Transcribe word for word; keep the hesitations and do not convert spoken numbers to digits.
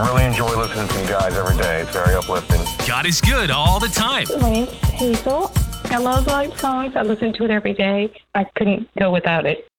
I really enjoy listening to you guys every day. It's very uplifting. God is good all the time. My name's Hazel. I love live songs. I listen to it every day. I couldn't go without it.